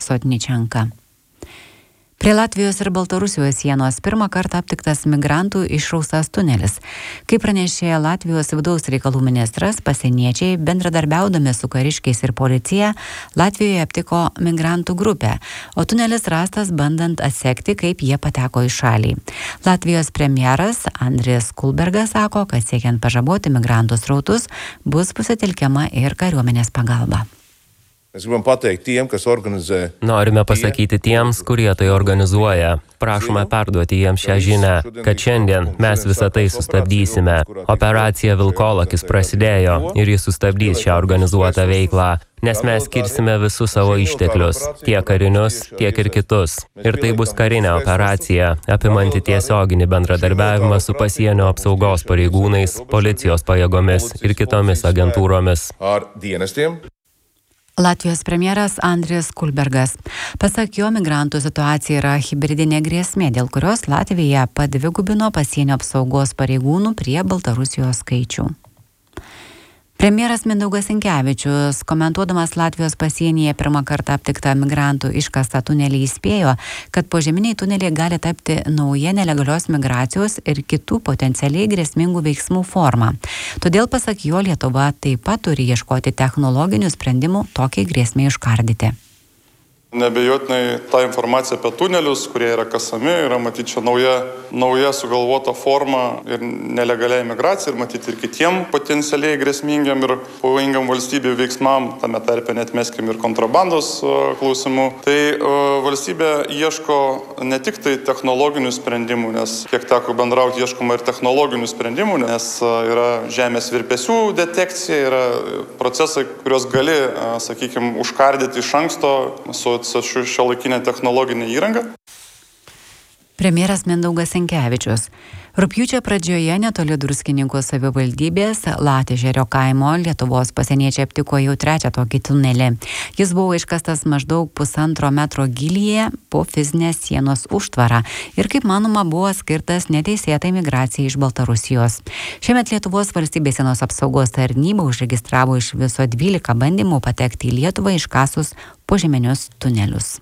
Sotničenka. Prie Latvijos ir Baltarusijos sienos pirmą kartą aptiktas migrantų išraustas tunelis. Kaip pranešė Latvijos vidaus reikalų ministras, pasieniečiai, bendradarbiaudami su kariškiais ir policija, Latvijoje aptiko migrantų grupę, o tunelis rastas bandant atsekti, kaip jie pateko į šalį. Latvijos premjeras Andris Kulbergas sako, kad siekiant pažaboti migrantų srautus, bus pasitelkiama ir kariuomenės pagalba. Norime pasakyti tiems, kurie tai organizuoja. Prašome perduoti jiems šią žinią, kad šiandien mes visą tai sustabdysime. Operacija Vilkolakis prasidėjo ir jis sustabdys šią organizuotą veiklą, nes mes skirsime visus savo išteklius, tiek karinius, tiek ir kitus. Ir tai bus karinė operacija, apimanti tiesioginį bendradarbiavimą su pasienio apsaugos pareigūnais, policijos pajėgomis ir kitomis agentūromis. Latvijos premjeras Andris Kulbergas. Pasak jo, migrantų situacija yra hibridinė grėsmė, dėl kurios Latvija padvigubino pasienio apsaugos pareigūnų prie Baltarusijos skaičių. Premjeras Mindaugas Sinkevičius, komentuodamas Latvijos pasienyje pirmą kartą aptiktą migrantų iškastą tunelį, įspėjo, kad požeminiai tuneliai gali tapti nauja nelegalios migracijos ir kitų potencialiai grėsmingų veiksmų forma. Todėl, pasak jo, Lietuva taip pat turi ieškoti technologinių sprendimų tokiai grėsmei užkardyti. Neabejotinai ta informacija apie tunelius, kurie yra kasami, yra matyti čia nauja sugalvota forma ir nelegaliai migracija, ir matyti ir kitiem potencialiai grėsmingiam ir pavojingam valstybių veiksmam, tame tarpe netmeskim ir kontrabandos klausimų. Tai valstybė ieško ne tik tai technologinių sprendimų, nes kiek teko bendrauti, ieškoma ir technologinių sprendimų, nes yra žemės virpesių detekcija, yra procesai, kuriuos gali, sakykime, užkardyti iš anksto su šiuolaikinė technologinė įranga. Premjeras Mindaugas Sinkevičius. Rugpjūčio pradžioje netoli Druskininkų savivaldybės Latėžerio kaimo Lietuvos pasieniečiai aptiko jau trečią tokį tunelį. Jis buvo iškastas maždaug 1,5 metro gylyje po fizinės sienos užtvarą ir, kaip manoma, buvo skirtas neteisėtai migracijai iš Baltarusijos. Šiemet Lietuvos valstybės sienos apsaugos tarnyba užregistravo iš viso 12 bandymų patekti į Lietuvą iškasus požeminius tunelius.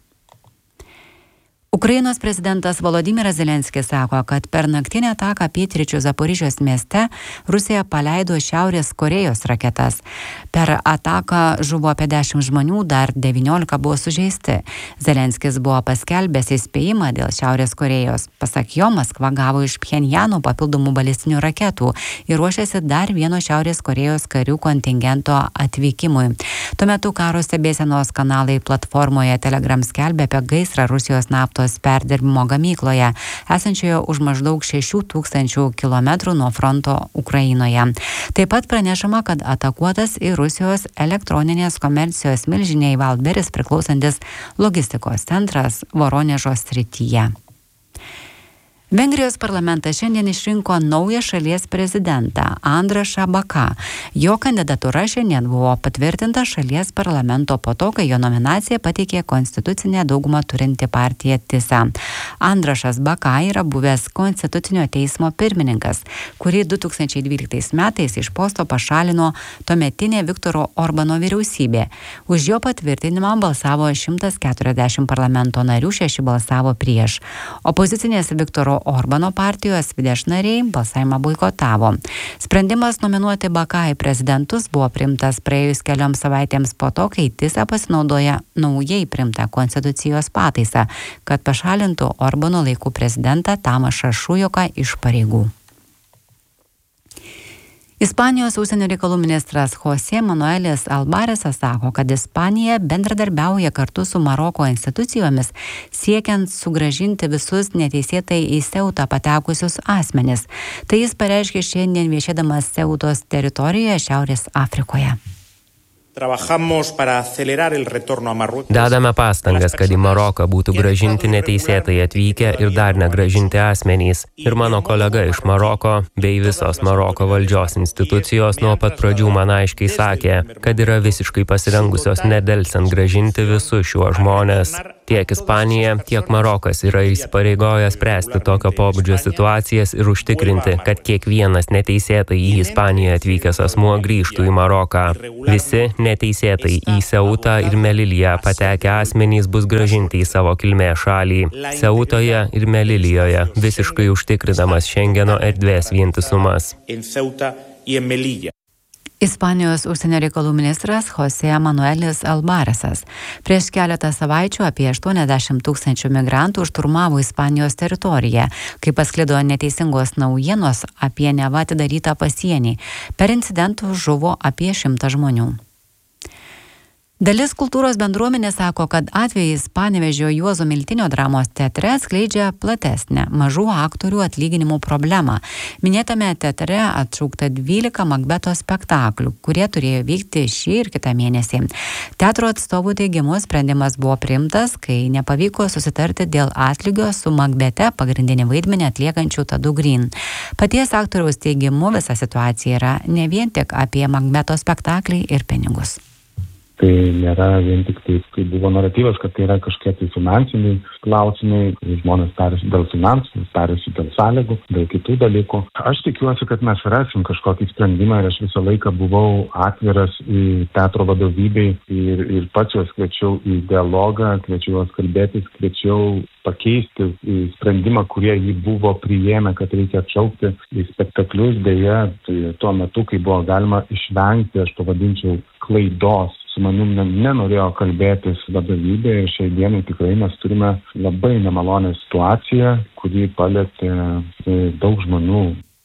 Ukrainos prezidentas Volodymyras Zelenskis sako, kad per naktinę ataką pietryčių Zaporižės mieste Rusija paleido Šiaurės Korėjos raketas. Per ataką žuvo apie 10 žmonių, dar 19 buvo sužeisti. Zelenskis buvo paskelbęs įspėjimą dėl Šiaurės Korėjos. Pasak jo, Maskva gavo iš Pchenjano papildomų balistinių raketų ir ruošiasi dar vieno Šiaurės Korėjos karių kontingento atvykimui. Tuo metu karo stebėsenos kanalai platformoje Telegram skelbė apie gaisrą Rusijos naftos perdirbimo gamykloje, esančioje už maždaug 6000 km nuo fronto Ukrainoje. Taip pat pranešama, kad atakuotas į Rusijos elektroninės komercijos milžiniai Wildberries priklausantis logistikos centras Voronežo srityje. Vengrijos parlamentas šiandien išrinko naują šalies prezidentą Andrašą Baką. Jo kandidatūra šiandien buvo patvirtinta šalies parlamento po to, kai jo nominaciją pateikė konstitucinę daugumą turinti partija TISA. Andrašas Baka yra buvęs Konstitucinio teismo pirmininkas, kurį 2012 metais iš posto pašalino tuometinė Viktoro Orbano vyriausybė. Už jo patvirtinimą balsavo 140 parlamento narių, 6 balsavo prieš. Opozicinės Viktoro Orbano partijos Fidesz nariai balsavimą boikotavo. Sprendimas nominuoti Baką į prezidentus buvo priimtas praėjus kelioms savaitėms po to, kai TISA pasinaudoja naujai priimtą konstitucijos pataisą, kad pašalintų Orbano laikų prezidentą Tamašą Šujoką iš pareigų. Ispanijos užsienio reikalų ministras José Manuelis Albaresas sako, kad Ispanija bendradarbiauja kartu su Maroko institucijomis, siekiant sugrąžinti visus neteisėtai į Ceutą patekusius asmenis. Tai jis pareiškė šiandien viešėdamas Ceutos teritorijoje Šiaurės Afrikoje. Dedame pastangas, kad į Maroką būtų grąžinti neteisėtai atvykę ir dar negrąžinti asmenys. Ir mano kolega iš Maroko bei visos Maroko valdžios institucijos nuo pat pradžių man aiškiai sakė, kad yra visiškai pasirengusios nedelsiant grąžinti visus šiuos žmones. Tiek Ispanija, tiek Marokas yra įsipareigoję spręsti tokio pobūdžio situacijas ir užtikrinti, kad kiekvienas neteisėtai į Ispaniją atvykęs asmuo grįžtų į Maroką. Visi neteisėtai į Seutą ir Meliliją patekę asmenys bus grąžinti į savo kilmės šalį. Seutoje ir Melilijoje visiškai užtikrinamas Šengeno erdvės vientisumas. Ispanijos užsienio reikalų ministras José Manuelis Albaresas prieš keletą savaičių apie 80 000 migrantų šturmavo Ispanijos teritoriją, kai pasklido neteisingos naujienos apie neva atidarytą pasienį. Per incidentų žuvo apie 100 žmonių. Dalis kultūros bendruomenės sako, kad atvejais Panevėžio Juozo Miltinio dramos teatre atskleidžia platesnę mažų aktorių atlyginimų problemą. Minėtame teatre atšaukta 12 Makbeto spektaklių, kurie turėjo vykti šį ir kitą mėnesį. Teatro atstovų teigimu sprendimas buvo priimtas, kai nepavyko susitarti dėl atlygio su Makbete pagrindinį vaidmenį atliekančių Tadu Green. Paties aktoriaus teigimu visa situacija yra ne vien tik apie Makbeto spektaklį ir pinigus. Tai nėra vien tik tai, kai buvo naratyvas, kad tai yra kažkiek tai finansiniai klausimai, žmonės tarėsi dėl finansų, tarėsi dėl sąlygų, dėl kitų dalykų. Aš tikiuosi, kad mes rasim kažkokį sprendimą ir aš visą laiką buvau atviras į teatro vadovybei ir pats juos kviečiau į dialogą, kviečiau juos kalbėtis, kviečiau pakeisti sprendimą, kurie jį buvo priėmę, kad reikia atšaukti į spektaklius. Deja, tai tuo metu, kai buvo galima išvengti, aš pavadinčiau klaidos, su manim nenorėjo kalbėtis vadovybė ir šiai dienai tikrai mes turime labai nemalonę situaciją, kuri palietė daug žmonių.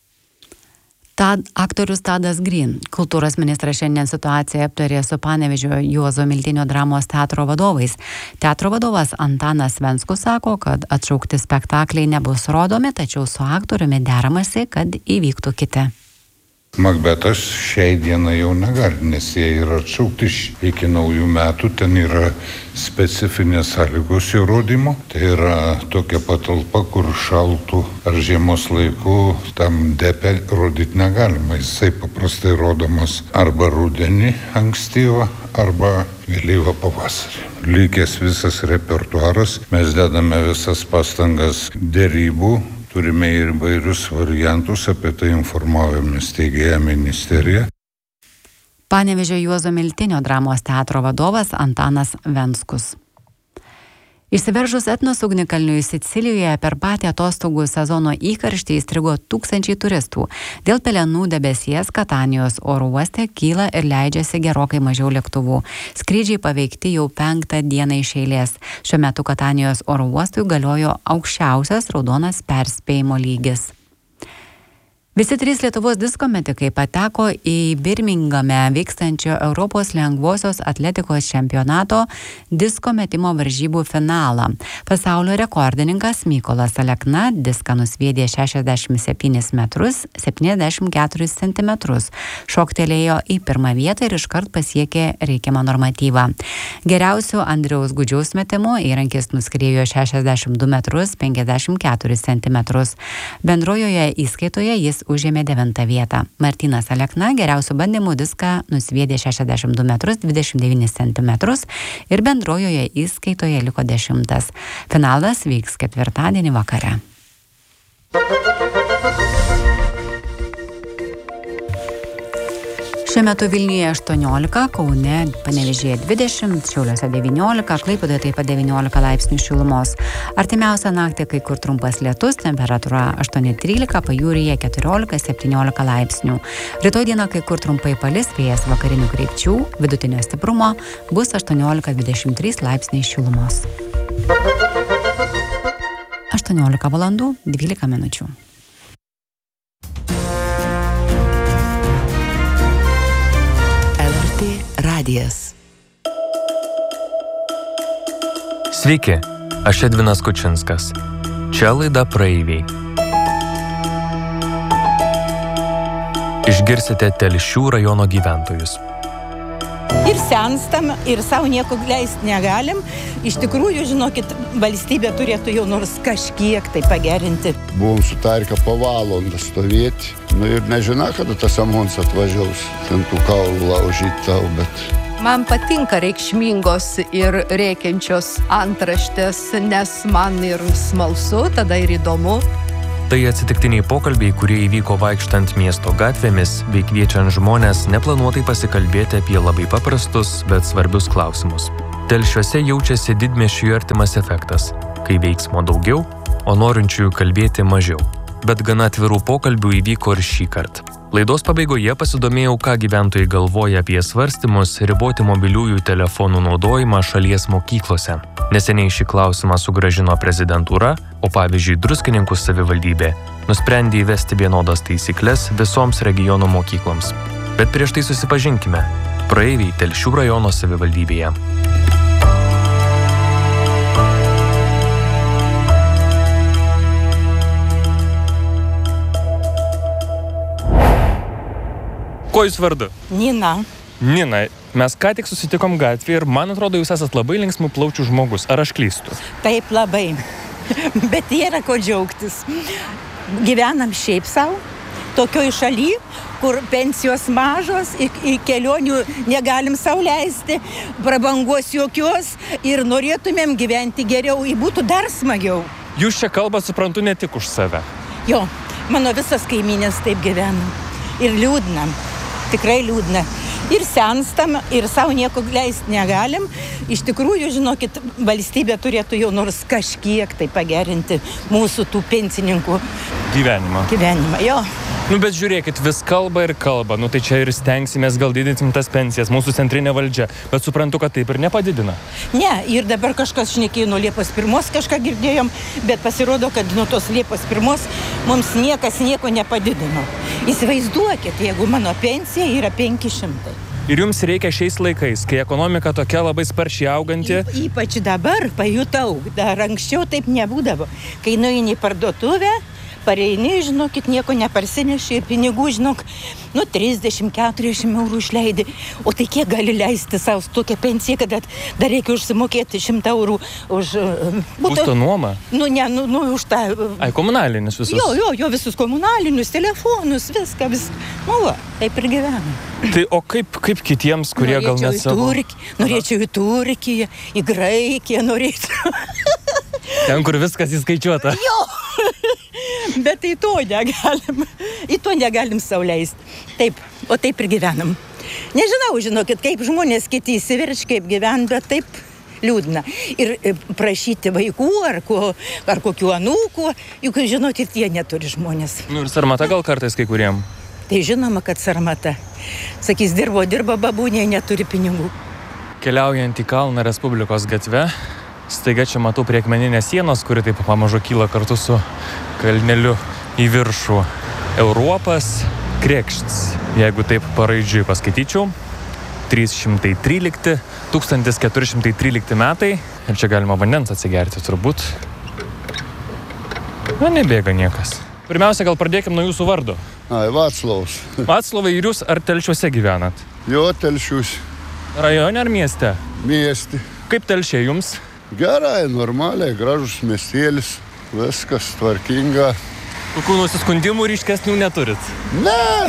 Aktorius Tadas Green. Kultūros ministras šiandien situaciją aptarė su Panevėžio Juozo Miltinio dramos teatro vadovais. Teatro vadovas Antanas Venskus sako, kad atšaukti spektakliai nebus rodomi, tačiau su aktoriumi deramasi, kad įvyktų kiti. Makbetas šiai dienai jau negali, nes jie yra atšaukti iki naujų metų, ten yra specifinės sąlygos jų rodymo. Tai yra tokia patalpa, kur šaltų ar žiemos laiku tam depę rodyti negalima. Jisai paprastai rodomas arba rudenį ankstyvą, arba vėlyvą pavasarį. Likęs visas repertuaras, mes dedame visas pastangas derybų. Turime ir įvairius variantus, apie tai informavome steigėją ministeriją. Panevėžio Juozo Miltinio dramos teatro vadovas Antanas Venskus. Išsiveržus Etnos ugnikalniui Sicilijoje per patį atostogų sezono įkarštį įstrigo tūkstančiai turistų. Dėl pelenų debesies Katanijos oro uoste kyla ir leidžiasi gerokai mažiau lėktuvų. Skrydžiai paveikti jau 5 dieną iš eilės. Šiuo metu Katanijos oro uostui galiojo aukščiausias raudonas perspėjimo lygis. Visi 3 Lietuvos disko metikai pateko į Birmingame vykstančio Europos lengvosios atletikos čempionato disko metimo varžybų finalą. Pasaulio rekordininkas Mykolas Alekna diską nusviedė 67 metrus 74 centimetrus. Šoktelėjo į pirmą vietą ir iškart pasiekė reikiamą normatyvą. Geriausiu Andriaus Gudžiaus metimu įrankis nuskriejo 62 metrus 54 centimetrus. Bendrojoje įskaitoje jis užėmė 9 vietą. Martynas Alekna geriausių bandymų diską nusviedė 62 metrus 29 centimetrus ir bendrojoje įskaitoje liko 10. Finalas vyks ketvirtadienį vakare. Šiuo metu Vilniuje 18, Kaune, Panevėžyje 20, Šiauliuose 19, Klaipėdoje taip pat 19 laipsnių šilumos. Artimiausią naktį kai kur trumpas lietus, temperatūra 8-13, pajūryje 14-17 laipsnių. Rytoj dieną kai kur trumpai palis, vėjas vakarinių krypčių, vidutinio stiprumo, bus 18-23 laipsniai šilumos. 18 valandų 12 minučių. Radijas. Sveiki, aš Edvinas Kučinskas. Čia laida Praeiviai. Išgirsite Telšių rajono gyventojus. Ir senstam, ir savo nieko leisti negalim. Iš tikrųjų, žinokit, valstybė turėtų jau nors kažkiek tai pagerinti. Buvom sutarkę po valandą stovėti. Ir nežinau, kada tas amons atvažiaus. Ten tų kaulų laužyti tau, bet... Man patinka reikšmingos ir rėkiančios antraštės, nes man ir smalsu, tada ir įdomu. Tai atsitiktiniai pokalbiai, kurie įvyko vaikštant miesto gatvėmis, bei kviečiant žmonės neplanuotai pasikalbėti apie labai paprastus, bet svarbius klausimus. Telšiuose jaučiasi didmiesčių artimas efektas, kai veiksmo daugiau, o norinčiųjų kalbėti mažiau. Bet gana atvirų pokalbių įvyko ir šį kartą. Laidos pabaigoje pasidomėjau, ką gyventojai galvoja apie svarstymus riboti mobiliųjų telefonų naudojimą šalies mokyklose. Neseniai šį klausimą sugrąžino prezidentūra, o pavyzdžiui Druskininkų savivaldybė nusprendė įvesti vienodas taisykles visoms regiono mokykloms. Bet prieš tai susipažinkime. Praeiviai Telšių rajono savivaldybėje. Ko jūs vardu? Nina. Nina, mes ką tik susitikom gatvėje ir man atrodo, jūs esat labai linksmų plaučių žmogus. Ar aš klystu? Taip, labai. Bet yra ko džiaugtis. Gyvenam šiaip savo, tokioj šaly, kur pensijos mažos, į kelionių negalim sau leisti, prabangos jokios ir norėtumėm gyventi geriau, būtų dar smagiau. Jūs čia kalbat, suprantu, ne tik už save. Jo, mano visas kaimynės taip gyvena. Ir liūdna. Tikrai liūdna. Ir senstam, ir savo nieko leisti negalim. Iš tikrųjų, žinokit, valstybė turėtų jau nors kažkiek tai pagerinti mūsų tų pensininkų gyvenimą, jo. Bet žiūrėkit, vis kalba ir kalba. Tai čia ir stengsimės, gal didinsim tas pensijas, mūsų centrinė valdžia. Bet suprantu, kad taip ir nepadidina. Ne, ir dabar kažkas šnekėjo nuo Liepos 1, kažką girdėjom, bet pasirodo, kad nuo tos Liepos 1 mums niekas nieko nepadidino. Įsivaizduokit, jeigu mano pensija yra 500. Ir jums reikia šiais laikais, kai ekonomika tokia labai sparčiai auganti. Ypač dabar pajutau, dar anksčiau taip nebūdavo. Kai nueini į parduotuvę, pareini, žinokit, nieko neparsineši ir pinigų, žinok, 30-40 eurų išleidi. O tai kiek gali leisti savo tokią pensiją, kad dar reikia užsimokėti 100 eurų už... Būsto nuomą? Už tą... Komunalinius visus? Jo, visus komunalinius, telefonus, viską. Taip ir gyvenam. Tai o kaip kitiems, kurie gal net savo... Norėčiau į Turkiją, į Graikiją, norėčiau. Ten, kur viskas įskaičiuota. Jo! Bet į to negalim sau leisti. Taip, o taip ir gyvenam. Nežinau, žinokit, kaip žmonės kiti įsiverč, kaip gyvena, bet taip liūdna. Ir prašyti vaikų ar kokių anūkų, juk, žinot, ir tie neturi žmonės. Ir sarmata gal kartais kai kuriem? Tai žinoma, kad sarmata. Sakys, dirba babūnė, neturi pinigų. Keliaujant į Kalną Respublikos gatve, staiga čia matau prie akmeninės sienos, kuri taip pamažu kyla kartu su kalneliu į viršų. Europas Krėkšts, jeigu taip paraidžiui paskaityčiau. 1413 metai. Ir čia galima vandens atsigerti turbūt. Nebėga niekas. Pirmiausia, gal pradėkim nuo jūsų vardo. Vaclovas. Vaclovai, ir jūs ar Telšiuose gyvenat? Jo, Telšius. Rajone ar mieste? Mieste. Kaip Telšiai jums? Gerai, normaliai, gražus miestėlis, viskas tvarkinga. Kokių nusiskundimų ryškesnių neturit? Ne,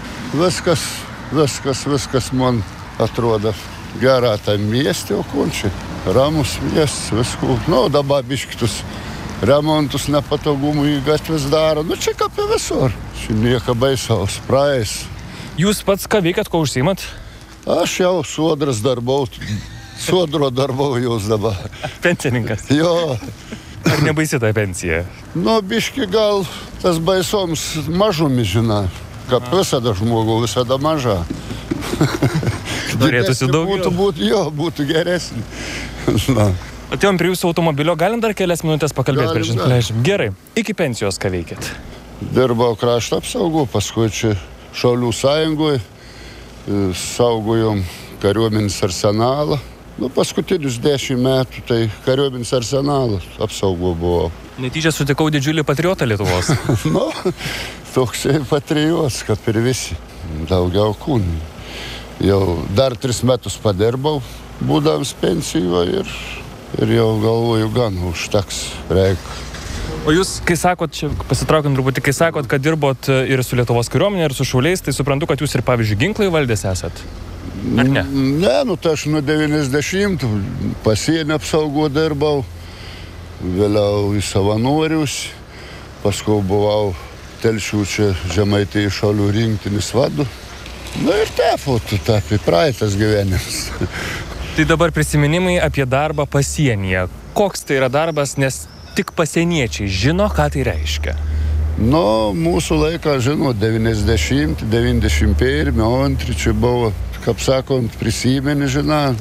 viskas man atrodo gera tam miestė, o končiai. Ramus miestas, viskų. Dabar biškitus remontus nepatogumų į gatvės daro. Čia kaip ir visur. Čia nieko baisaus, praeis. Jūs pats ką veikat, ko užsiimat? Aš jau Sodro darbau jūs dabar. Pensininkas? Jo. Ar nebaisi ta pensija? Biški gal tas baisoms mažomis, žinai. Kaip visada žmogų, visada maža. Norėtųsi daugiau? Būtų geresnį. Atėjom prie jūsų automobilio, galim dar kelias minutės pakalbėti prieš išleidžiam. Gerai, iki pensijos ką veikėt? Dirbau krašto apsaugų, paskui čia Šaulių sąjungoje, saugojom kariuomenės arsenalą. Paskutinius 10 metų tai kariuomenės arsenalas apsaugo buvo. Netyčia sutikau didžiulį patriotą Lietuvos. Toksai patriotas, kaip ir visi. Daugiau kūnų. Jau dar 3 metus padirbau, būdams pensijoje ir jau galvoju, gan užteks reikia. O jūs, kai sakot, čia pasitraukiant truputį, kai sakot, kad dirbot ir su Lietuvos kariuomenė, ir su šauliais, tai suprantu, kad jūs ir, pavyzdžiui, ginklai valdės esat? ar ne? Ne, tai aš nuo 90 pasienio apsaugo dirbau, vėliau į savanorius, paskui buvau Telšių čia Žemaitijos šaulių rinktinės vadu. Ir taip, praeitas gyvenimas. Tai dabar prisiminimai apie darbą pasienyje. Koks tai yra darbas, nes tik pasieniečiai žino, ką tai reiškia? Mūsų laiką žino 90, 91, 92 čia buvo, kaip sakant, prisimeni, žina.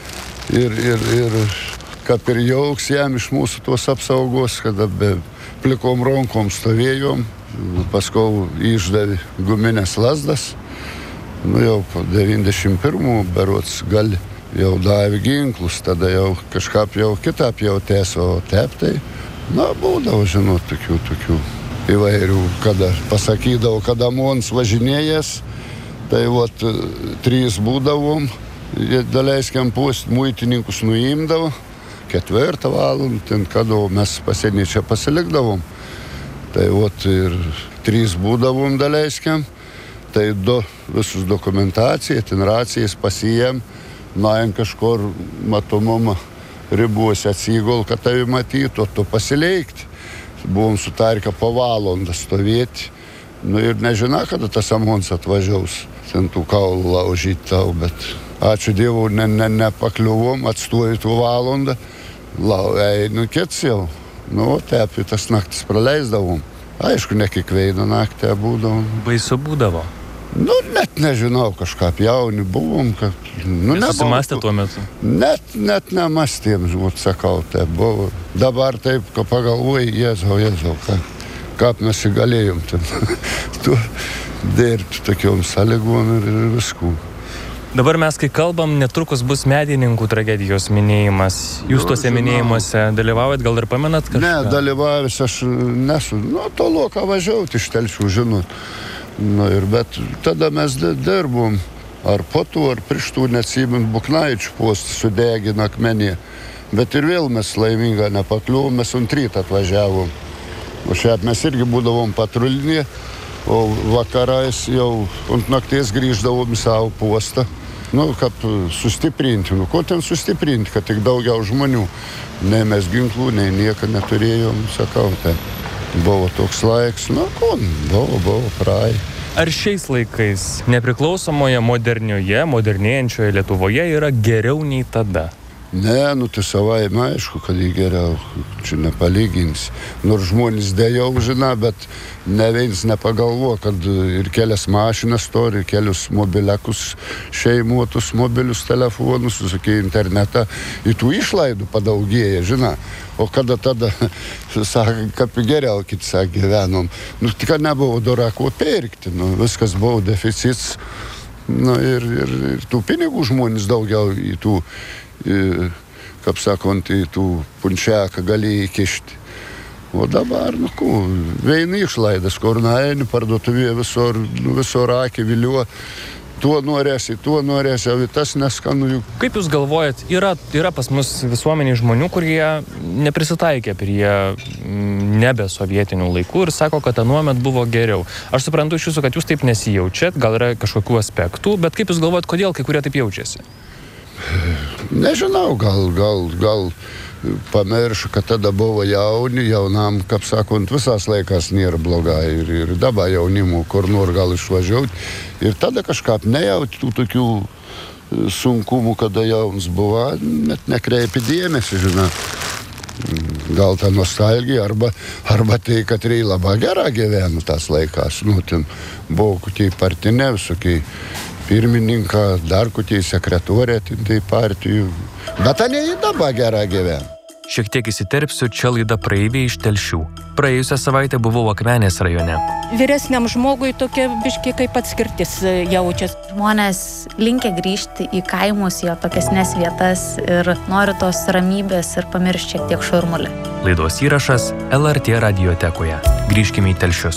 Ir kaip ir jauks jam iš mūsų tos apsaugos, kada be plikom rankom stovėjom, paskui išdavė guminės lasdas. Jau po 91 berods gali jau davė ginklus, tada jau kažkaip jau kitap jau tęso teptai. Būdavo, žinot, tokių įvairių, kada pasakydavo, kada mons važinėjęs, tai 3 būdavom, daleiskiam post, muitininkus nuimdavo, 4 valandą, ten kada mes pasienį čia pasilikdavom, tai ir 3 būdavom daleiskiam, tai 2 visus dokumentaciją, ten racijas pasijėm, nuėjom kažkur matomumą ribose atsigol, kad tai matytų, tu pasileikti. Buvom sutarkę po valandą stovėti. Ir nežina, kada tas amons atvažiaus. Ten tų kaulų laužyti tau, bet ačiū Dievui, nepakliuvom, atstoju tų valandą. Einu kits jau. Tai apie tas naktis praleisdavom. Aišku, ne kiekvieną naktį būdavom. Baisu būdavo? Net nežinau, kažką jauni buvom, kad... Susimastė tuo metu? Net nemastėm, sakau, tai buvo. Dabar taip, kad pagalvoju, Jėzau, kaip mes įgalėjom ten dirbti tokiom sąlygom ir viskų. Dabar mes, kai kalbam, netrukus bus medininkų tragedijos minėjimas. Jūs tuose minėjimuose dalyvaujat, gal ir pamenat kažką? Ne, dalyvavęs aš nesu. Toloką važiauti iš Telšių, žinot. Bet tada mes dirbom, ar po to, ar prieš tų, neatsimint, Buknaičių postą sudegino akmenį. Bet ir vėl mes laimingą nepakliuvom, mes ant rytą atvažiavom. O šiaip mes irgi būdavom patrulinė, o vakarais jau ant nakties grįždavom į savo postą. Kad sustiprinti. Ko ten sustiprinti, kad tik daugiau žmonių. Nei mes ginklų, nei nieko neturėjom, sakau, tai. Buvo toks laiks, buvo praei. Ar šiais laikais nepriklausomoje modernėjančioje Lietuvoje yra geriau nei tada? Ne, tai savaime aišku, kad jį geriau, čia nepalygins. Nors žmonės dėjau, žina, bet ne vienas nepagalvo, kad ir kelias mašinas turi, kelius mobiliakus šeimotus, mobilius telefonus, visokie internetą, į tų išlaidų padaugėja, žina. O kada tada, sako, kaip geriau, kiti sako, gyvenom. Tik nebuvo dora ko pirkti, viskas buvo deficits. Ir tų pinigų žmonės daugiau į tų, kaip sakant, į tų punčiaką galėjai įkišti. O dabar, veini išlaidas, kur naini, parduotuvėje visur akį viliuo, tuo norėsi, o tas neskanu. Kaip jūs galvojat, yra pas mus visuomeniai žmonių, kurie neprisitaikė prie nebe sovietinių laikų ir sako, kad anuomet buvo geriau. Aš suprantu iš jūsų, kad jūs taip nesijaučiat, gal yra kažkokių aspektų, bet kaip jūs galvojat, kodėl kai kurie taip jaučiasi? Nežinau, gal pamiršiu, kad tada buvo jaunam, kaip sakant, visas laikas nėra blogai ir dabar jaunimų, kur nori gal išvažiuoti. Ir tada kažkaip nejauti tų tokių sunkumų, kada jauns buvo, net nekreipi dėmesį, žinai. Gal ta nostalgija, arba tai, kad reikia labai gerą gyvenų tas laikas. Ten buvo kokie partinė, visokie pirmininką, dar kokie sekretorė, tai partijų. Bet tai ne dabar gerą gyvenų. Šiek tiek įsiterpsiu, čia laida Praeiviai iš Telšių. Praėjusią savaitę buvau Akmenės rajone. Vyresniam žmogui tokia biški kaip atskirtis jaučias. Žmonės linkę grįžti į kaimus, į atokesnes vietas ir nori tos ramybės ir pamiršti šiek tiek šurmulį. Laidos įrašas LRT radiotekoje. Grįžkime į Telšius.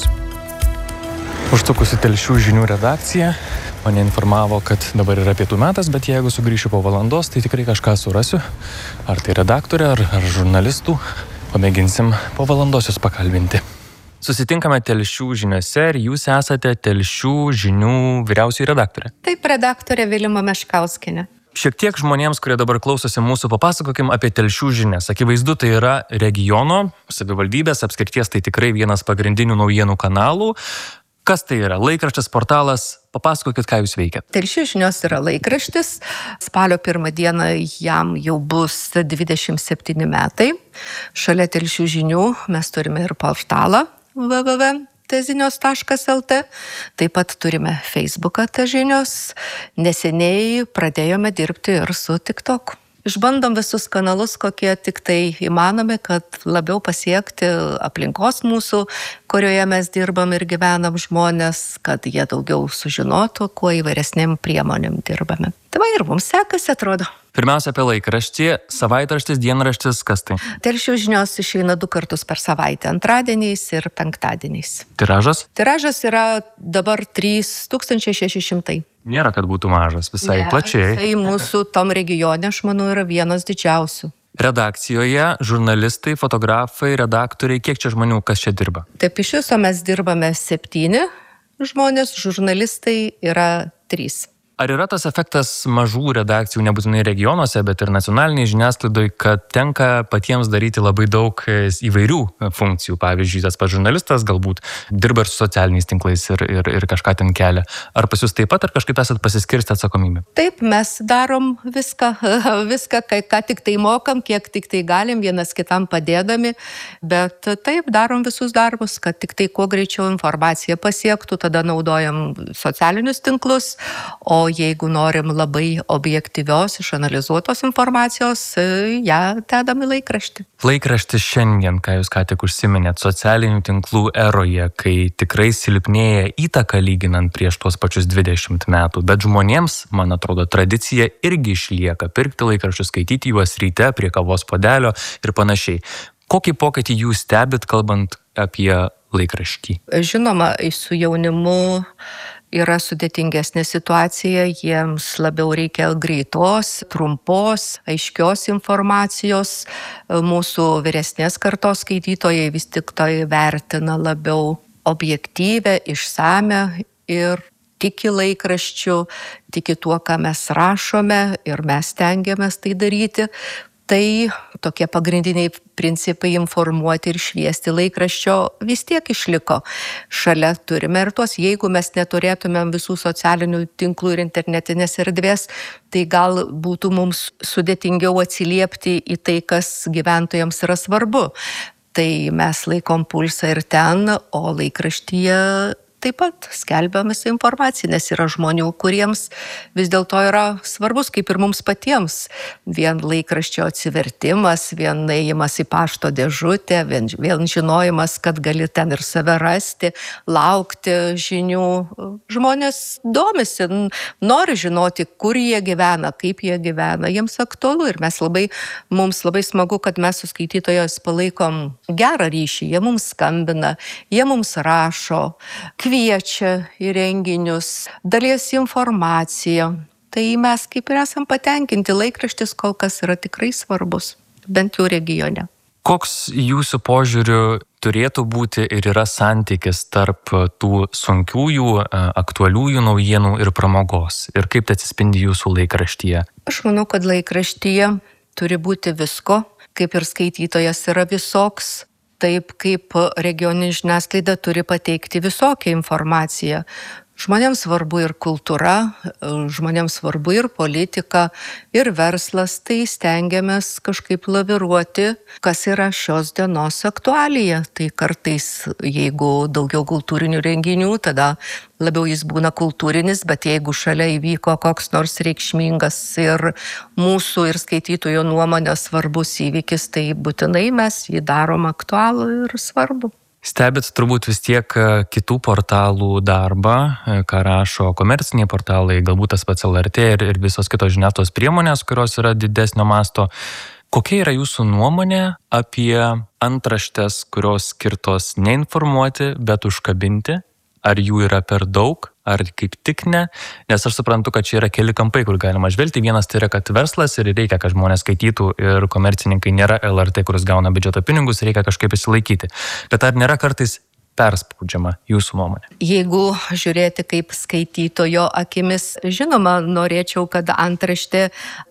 Užsukus į Telšių žinių redakciją, mane informavo, kad dabar yra pietų metas, bet jeigu sugrįšiu po valandos, tai tikrai kažką surasiu. Ar tai redaktorė, ar žurnalistų. Pamėginsim po valandos jūs pakalbinti. Susitinkame Telšių žiniose ir jūs esate Telšių žinių vyriausioji redaktorė. Taip, redaktorė Vilima Meškauskienė. Šiek tiek žmonėms, kurie dabar klausosi mūsų, papasakokim apie Telšių žinias. Akivaizdu, tai yra regiono, savivaldybės, apskrities, tai tikrai vienas pagrindinių naujienų kanalų. Kas tai yra? Laikraštis, portalas? Papasakokit, ką jūs veikiat. Telšių žinios yra laikraštis. Spalio 1 dieną jam jau bus 27 metai. Šalia Telšių žinių mes turime ir portalą www.tezinios.lt. Taip pat turime Facebooką Težinios. Neseniai pradėjome dirbti ir su TikTok. Išbandom visus kanalus, kokie tik tai įmanomi, kad labiau pasiekti aplinkos mūsų, kurioje mes dirbam ir gyvenam žmonės, kad jie daugiau sužinotų, kuo įvairesnėm priemonėm dirbame. Tai va ir mums sekasi, atrodo. Pirmiausia apie laikraštį, savaitraštis, dienraštis, kas tai? Telšių žinios išeina 2 kartus per savaitę, antradieniais ir penktadieniais. Tiražas? Tiražas yra dabar 3600. Nėra, kad būtų mažas, visai plačiai. Tai mūsų tom regione, aš manau, yra vienas didžiausių. Redakcijoje žurnalistai, fotografai, redaktoriai, kiek čia žmonių, kas čia dirba? Taip, iš viso mes dirbame 7 žmonės, žurnalistai yra 3. Ar yra tas efektas mažų redakcijų, nebūtinai regionuose, bet ir nacionaliniai žiniasklaidoj, kad tenka patiems daryti labai daug įvairių funkcijų? Pavyzdžiui, tas pats žurnalistas galbūt dirba ir su socialiniais tinklais ir kažką ten kelia. Ar pas jūs taip pat, ar kažkaip esat pasiskirstę atsakomybę? Taip, mes darom viską, ką tik tai mokam, kiek tik tai galim, vienas kitam padėdami, bet taip, darom visus darbus, kad tik tai kuo greičiau informacija pasiektų, tada naudojam socialinius tinklus, o jeigu norim labai objektyvios, išanalizuotos informacijos, ją dedam į laikraštį. Laikraštis šiandien, ką jūs ką tik užsiminėt, socialinių tinklų eroje, kai tikrai silpnėja įtaka lyginant prieš tuos pačius 20 metų, bet žmonėms, man atrodo, tradicija irgi išlieka pirkti laikraščius, skaityti juos ryte prie kavos puodelio ir panašiai. Kokį pokytį jūs stebit, kalbant apie laikraštį? Žinoma, su jaunimu yra sudėtingesnė situacija, jiems labiau reikia greitos, trumpos, aiškios informacijos. Mūsų vyresnės kartos skaitytojai vis tik tai vertina labiau objektyvę, išsame ir tiki laikraščiu, tiki tuo, ką mes rašome ir mes stengiamės tai daryti. Tai tokie pagrindiniai principai informuoti ir šviesti laikraščio vis tiek išliko. Šalia turime ir tuos, jeigu mes neturėtumėm visų socialinių tinklų ir internetinės erdvės, tai gal būtų mums sudėtingiau atsiliepti į tai, kas gyventojams yra svarbu. Tai mes laikom pulsą ir ten, o laikraštyje taip pat skelbiam visą informaciją, nes yra žmonių, kuriems vis dėlto yra svarbus, kaip ir mums patiems. Vien laikraščio atsivertimas, vien ėjimas į pašto dėžutę, vien žinojimas, kad gali ten ir save rasti, laukti žinių. Žmonės domisi, nori žinoti, kur jie gyvena, kaip jie gyvena, jiems aktualu ir mums labai smagu, kad mes su skaitytojais palaikom gerą ryšį, jie mums skambina, jie mums rašo, kviečia į renginius, dalijasi informaciją. Tai mes kaip ir esam patenkinti, laikraštis kol kas yra tikrai svarbus, bent jau regione. Koks jūsų požiūriu turėtų būti ir yra santykis tarp tų sunkiųjų, aktualiųjų naujienų ir pramogos? Ir kaip tai atsispindi jūsų laikraštyje? Aš manau, kad laikraštyje turi būti visko, kaip ir skaitytojas yra visoks. Taip kaip regioninė žiniasklaida turi pateikti visokią informaciją. Žmonėms svarbu ir kultūra, žmonėms svarbu ir politika, ir verslas, tai stengiamės kažkaip laviruoti, kas yra šios dienos aktualija. Tai kartais, jeigu daugiau kultūrinių renginių, tada labiau jis būna kultūrinis, bet jeigu šalia įvyko koks nors reikšmingas ir mūsų ir skaitytojų nuomonė svarbus įvykis, tai būtinai mes jį darom aktualų ir svarbu. Stebit turbūt vis tiek kitų portalų darbą, ką rašo komerciniai portalai, galbūt tas pats LRT ir visos kitos žiniasklaidos priemonės, kurios yra didesnio masto. Kokia yra jūsų nuomonė apie antraštes, kurios skirtos neinformuoti, bet užkabinti? Ar jų yra per daug, ar kaip tik ne? Nes aš suprantu, kad čia yra keli kampai, kur galima žvelgti. Vienas tai yra, kad verslas ir reikia, kad žmonės skaitytų ir komercininkai nėra LRT, kuris gauna biudžeto pinigus, reikia kažkaip įsilaikyti. Bet ar nėra kartais perspaudžiama, jūsų nuomonė? Jeigu žiūrėti kaip skaitytojo akimis, žinoma, norėčiau, kad antraštė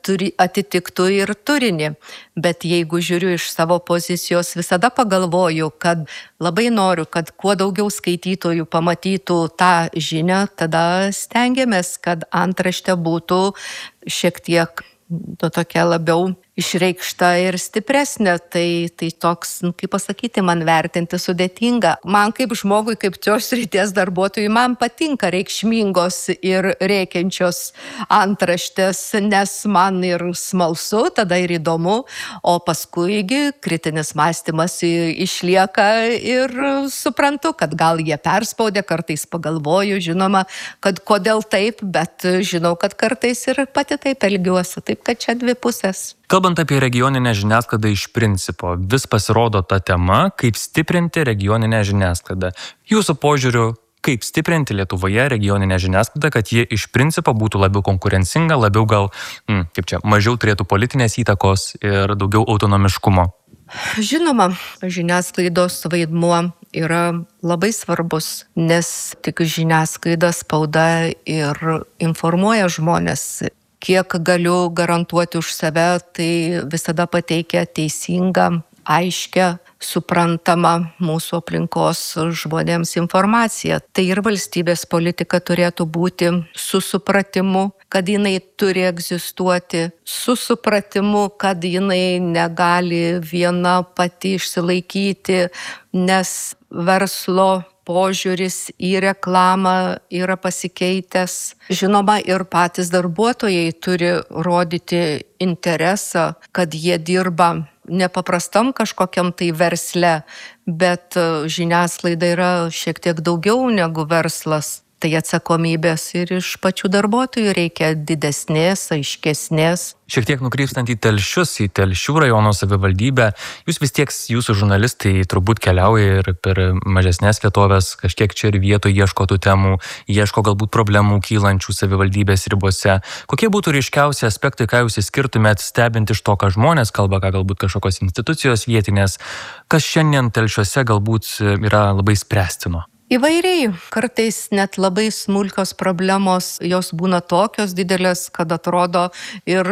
atitiktų ir turinį, bet jeigu žiūriu iš savo pozicijos, visada pagalvoju, kad labai noriu, kad kuo daugiau skaitytojų pamatytų tą žinią, tada stengiamės, kad antraštė būtų šiek tiek tokia labiau išreikšta ir stipresnė, tai toks, kaip pasakyti, man vertinti sudėtinga. Man kaip žmogui, kaip šios srities darbuotojui, man patinka reikšmingos ir rėkiančios antraštės, nes man ir smalsu, tada ir įdomu, o paskuigi kritinis mąstymas išlieka ir suprantu, kad gal jie perspaudė, kartais pagalvoju, žinoma, kad kodėl taip, bet žinau, kad kartais ir pati taip elgiuosi, taip kad čia dvi pusės. Kalbant apie regioninę žiniasklaidą iš principo, vis pasirodo ta tema, kaip stiprinti regioninę žiniasklaidą. Jūsų požiūriu, kaip stiprinti Lietuvoje regioninę žiniasklaidą, kad ji iš principo būtų labiau konkurencinga, labiau gal, mažiau turėtų politinės įtakos ir daugiau autonomiškumo? Žinoma, žiniasklaidos vaidmuo yra labai svarbus, nes tik žiniasklaida, spauda ir informuoja žmonės. Kiek galiu garantuoti už save, tai visada pateikia teisingą, aiškę, suprantamą mūsų aplinkos žmonėms informaciją. Tai ir valstybės politika turėtų būti su supratimu, kad jinai turi egzistuoti, su supratimu, kad jinai negali viena pati išsilaikyti, nes verslo požiūris į reklamą yra pasikeitęs. Žinoma, ir patys darbuotojai turi rodyti interesą, kad jie dirba nepaprastam kažkokiam tai versle, bet žiniasklaida yra šiek tiek daugiau negu verslas. Tai atsakomybės ir iš pačių darbuotojų reikia didesnės, aiškesnės. Šiek tiek nukrypstant į Telšius, į Telšių rajono savivaldybę, jūs vis tiek, jūsų žurnalistai turbūt keliauja ir per mažesnės vietovės, kažkiek čia ir vietoje ieško tų temų, ieško galbūt problemų kylančių savivaldybės ribose. Kokie būtų ryškiausi aspektai, ką jūs išskirtumėt stebint iš to, ką žmonės kalba, ką galbūt kažkokios institucijos vietinės, kas šiandien Telšiuose galbūt yra labai spręstino? Įvairiai, kartais net labai smulkios problemos, jos būna tokios didelės, kad atrodo ir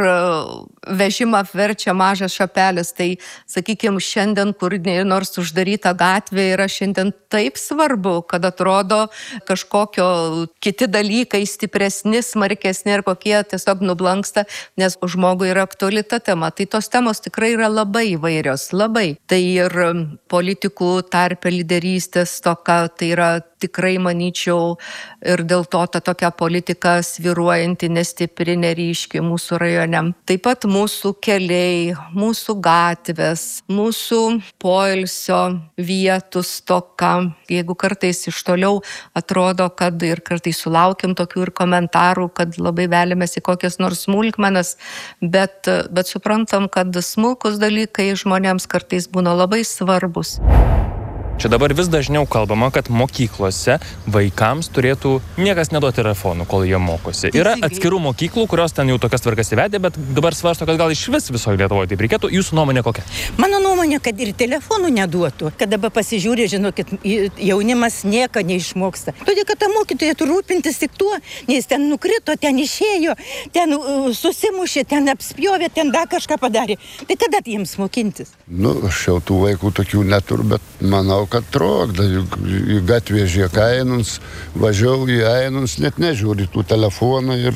vežimą verčia mažas šapelis. Tai, sakykime, šiandien, kur nors uždaryta gatvė, yra šiandien taip svarbu, kad atrodo kažkokio kiti dalykai stipresni, smarkesni ir kokie tiesiog nublanksta, nes žmogui yra aktuali ta tema. Tai tos temos tikrai yra labai įvairios, labai. Tai ir politikų tarpe lyderystės toka, tai yra tikrai, manyčiau, ir dėl to ta tokia politika svyruojanti, nestipri, neryški mūsų rajone. Taip pat mūsų keliai, mūsų gatvės, mūsų poilsio vietų stoka. Jeigu kartais iš toliau atrodo, kad ir kartais sulaukiam tokių ir komentarų, kad labai veliamės į kokias nors smulkmenas, bet suprantam, kad smulkus dalykai žmonėms kartais būna labai svarbus. Čia dabar vis dažniau kalbama, kad mokyklose vaikams turėtų niekas neduoti telefonų, kol jie mokosi. Yra atskirų mokyklų, kurios ten jau tokias tvarkas įvedė, bet dabar svarsto, kad gal iš vis visoje Lietuvoje taip reikėtų. Jūsų nuomonė kokia? Mano nuomonė, kad ir telefonų neduotų. Kad dabar pasižiūrė, žinokit, jaunimas nieko neišmoksta. Todėl, kad ta mokytoja turi rūpintis tik tuo, nes ten nukrito, ten išėjo, ten susimušė, ten apspjovė, ten dar kažką padarė. Tai kada jiems mokintis? Aš jau tų vaikų tokių neturiu, bet manau, kad trokda, į gatvę žiūrėk Ainons, važiau į Ainons, net nežiūri tų telefonų ir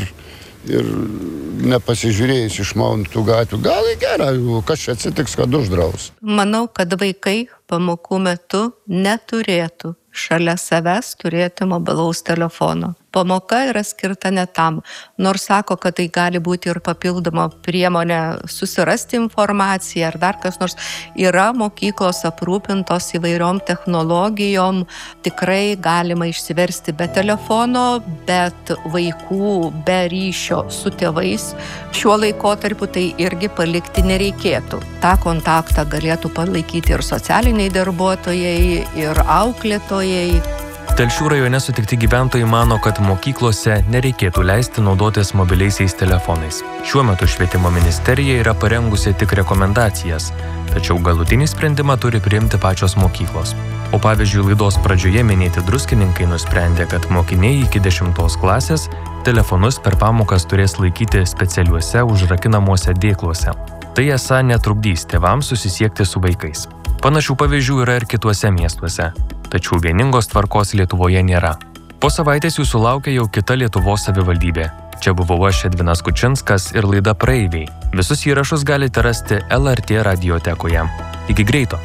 nepasižiūrėjus išmaunų tų gatvių. Gal į gerą, kas čia atsitiks, kad uždraus. Manau, kad vaikai pamokų metu neturėtų šalia savęs turėti mobilaus telefono. Pamoka yra skirta ne tam, nors sako, kad tai gali būti ir papildoma priemonė susirasti informaciją ar dar kas nors. Yra mokyklos aprūpintos įvairiom technologijom, tikrai galima išsiversti be telefono, bet vaikų be ryšio su tėvais šiuo laikotarpiu tai irgi palikti nereikėtų. Ta kontaktą galėtų palaikyti ir socialiniai darbuotojai, ir auklėtojai. Telšių rajone sutikti gyventojai mano, kad mokyklose nereikėtų leisti naudotis mobiliaisiais telefonais. Šiuo metu švietimo ministerija yra parengusi tik rekomendacijas, tačiau galutinį sprendimą turi priimti pačios mokyklos. O pavyzdžiui, laidos pradžioje minėti druskininkai nusprendė, kad mokiniai iki 10 klasės telefonus per pamokas turės laikyti specialiuose užrakinamuose dėkluose. Tai esą netrukdys tėvams susisiekti su vaikais. Panašių pavyzdžių yra ir kituose miestuose, tačiau vieningos tvarkos Lietuvoje nėra. Po savaitės jūsų laukia jau kita Lietuvos savivaldybė. Čia buvau aš, Edvinas Kučinskas, ir laida Praeiviai. Visus įrašus galite rasti LRT radiotekoje. Iki greito.